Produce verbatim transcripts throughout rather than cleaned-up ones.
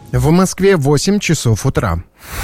В Москве восемь часов утра.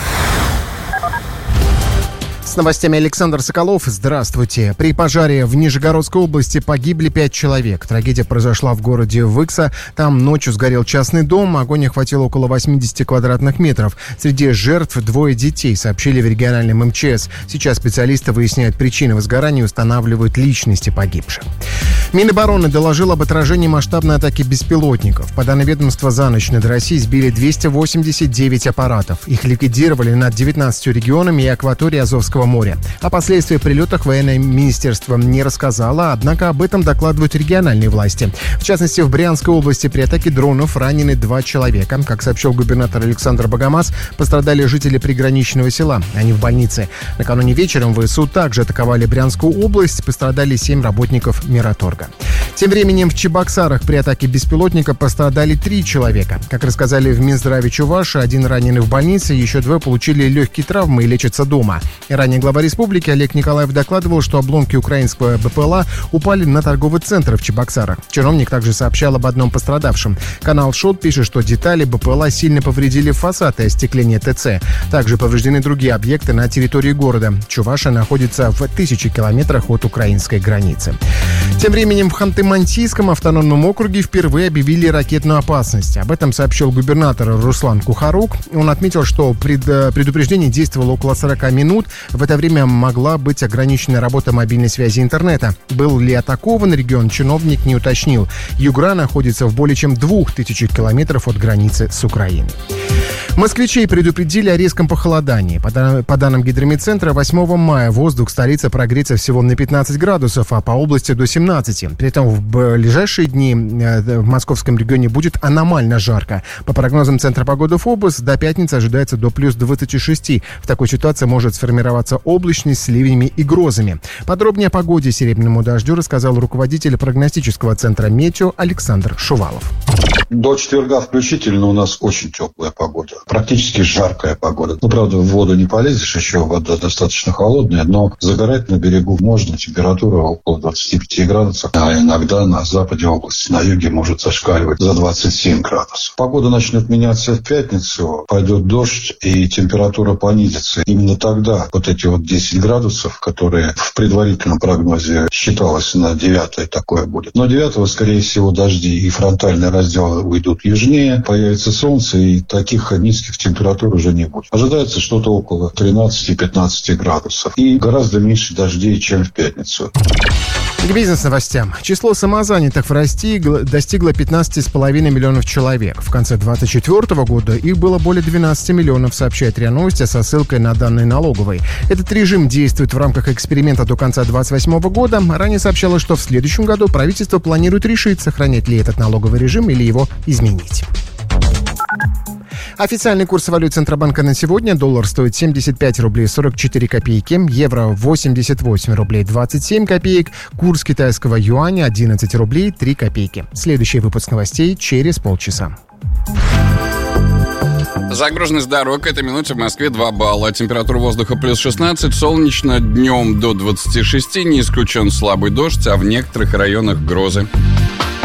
С новостями Александр Соколов. Здравствуйте. При пожаре в Нижегородской области погибли пять человек. Трагедия произошла в городе Выкса. Там ночью сгорел частный дом. Огонь охватил около восемьдесят квадратных метров. Среди жертв двое детей, сообщили в региональном эм че эс. Сейчас специалисты выясняют причины возгорания и устанавливают личности погибших. Минобороны доложил об отражении масштабной атаки беспилотников. По данным ведомства, за ночь над Россией сбили двести восемьдесят девять аппаратов. Их ликвидировали над девятнадцатью регионами и акваторией Азовского моря. О последствиях прилетов военное министерство не рассказало, однако об этом докладывают региональные власти. В частности, в Брянской области при атаке дронов ранены два человека. Как сообщил губернатор Александр Богомаз, пострадали жители приграничного села. Они в больнице. Накануне вечером вэ эс у также атаковали Брянскую область. Пострадали семь работников Мираторга. Тем временем в Чебоксарах при атаке беспилотника пострадали три человека. Как рассказали в Минздраве Чувашии, один раненый в больнице, еще двое получили легкие травмы и лечатся дома. Ранее глава республики Олег Николаев докладывал, что обломки украинского бэ пэ эл а упали на торговый центр в Чебоксарах. Чиновник также сообщал об одном пострадавшем. Канал ШОТ пишет, что детали бэ пэ эл а сильно повредили фасад и остекление тэ цэ. Также повреждены другие объекты на территории города. Чувашия находится в тысячи километрах от украинской границы. Тем временем в Ханты-Мансийском автономном округе впервые объявили ракетную опасность. Об этом сообщил губернатор Руслан Кухарук. Он отметил, что пред, предупреждение действовало около сорок минут. В это время могла быть ограничена работа мобильной связи и интернета. Был ли атакован регион, чиновник не уточнил. Югра находится в более чем двух тысячах километров от границы с Украиной. Москвичей предупредили о резком похолодании. По данным Гидромедцентра, восьмого мая воздух столицы прогреется всего на пятнадцать градусов, а по области до семнадцати. При этом в ближайшие дни в московском регионе будет аномально жарко. По прогнозам Центра погоды ФОБОС, до пятницы ожидается до плюс двадцати шести. В такой ситуации может сформироваться облачность с ливнями и грозами. Подробнее о погоде и серебряному дождю рассказал руководитель прогностического центра «Метео» Александр Шувалов. До четверга включительно у нас очень теплая погода. Практически жаркая погода. Ну, правда, в воду не полезешь еще, вода достаточно холодная, но загорать на берегу можно. Температура около двадцати пяти градусов, а иногда на западе области, на юге может зашкаливать за двадцать семь градусов. Погода начнет меняться в пятницу, пойдет дождь и температура понизится. Именно тогда вот эти вот десять градусов, которые в предварительном прогнозе считалось на девятое такое будет. Но девятого, скорее всего, дожди и фронтальные разделы уйдут южнее, появится солнце, и таких низких температур уже не будет. Ожидается что-то около тринадцати-пятнадцати градусов. И гораздо меньше дождей, чем в пятницу. К бизнес-новостям. Число самозанятых в России достигло пятнадцати с половиной миллионов человек. В конце двадцать четвёртого года их было более двенадцати миллионов, сообщает РИА Новости со ссылкой на данные налоговой. Этот режим действует в рамках эксперимента до конца двадцать восьмого года. Ранее сообщалось, что в следующем году правительство планирует решить, сохранять ли этот налоговый режим или его изменить. Официальный курс валют Центробанка на сегодня. Доллар стоит семьдесят пять рублей сорок четыре копейки. Евро восемьдесят восемь рублей двадцать семь копеек. Курс китайского юаня одиннадцать рублей три копейки. Следующий выпуск новостей через полчаса. Загруженность дорог. Этой минуте в Москве два балла. Температура воздуха плюс шестнадцать. Солнечно, днем до двадцати шести. Не исключен слабый дождь, а в некоторых районах грозы.